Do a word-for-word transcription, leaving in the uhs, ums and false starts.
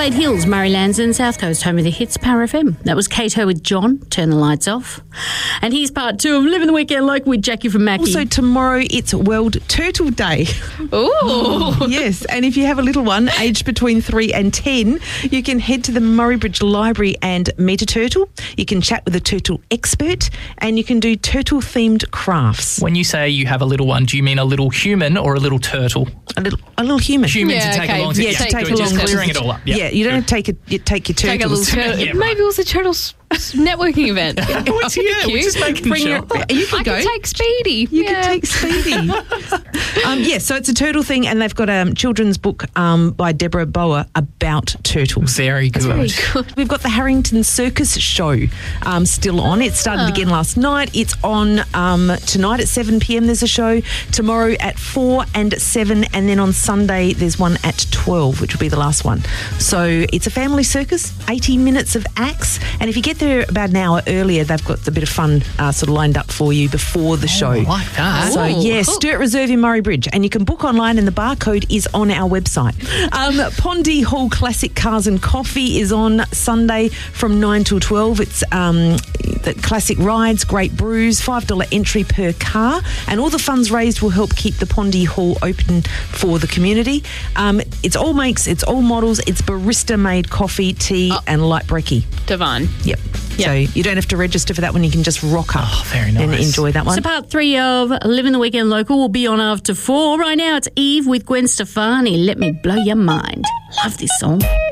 Adelaide Hills, Murraylands and South Coast, home of the hits, Power F M. That was Kato with John, Turn the Lights Off. And here's part two of Living the Weekend Local with Jackie from Mackie. Also, tomorrow it's World Turtle Day. Ooh. Yes, and if you have a little one aged between three and ten, you can head to the Murray Bridge Library and meet a turtle. You can chat with a turtle expert and you can do turtle-themed crafts. When you say you have a little one, do you mean a little human or a little turtle? A little, a little human. Human Yeah, to take okay. along to Yeah, to take along. just clearing it all up. Yeah, you don't have to take it. You take your Take a turtles. little turtle. Yeah, right. Maybe it was a turtles networking event. What's yeah, we're just making Bring sure. your, you can I go. can take Speedy. You yeah. can take Speedy. um, yeah, so it's a turtle thing, and they've got a um, children's book um, by Deborah Boer about turtles. Very good. Very good. We've got the Harrington Circus show um, still on. It started again last night. It's on um, tonight at seven p.m. There's a show. Tomorrow at four and seven, and then on Sunday there's one at twelve, which will be the last one. So it's a family circus, eighty minutes of acts, and if you get there about an hour earlier, they've got a bit of fun uh, sort of lined up for you before the show. I like that. So, Ooh. yeah, Sturt Reserve in Murray Bridge. And you can book online and the barcode is on our website. Um, Pondy Hall Classic Cars and Coffee is on Sunday from nine till twelve. It's um, the classic rides, great brews, five dollars entry per car. And all the funds raised will help keep the Pondy Hall open for the community. Um, it's all makes, it's all models, it's barista-made coffee, tea Oh. and light brekkie. Divine. Yep. Yep. So you don't have to register for that one. You can just rock up Oh, very and nice. enjoy that one. So part three of Living the Weekend Local will be on after four. Right now it's Eve with Gwen Stefani. Let me blow your mind. Love this song.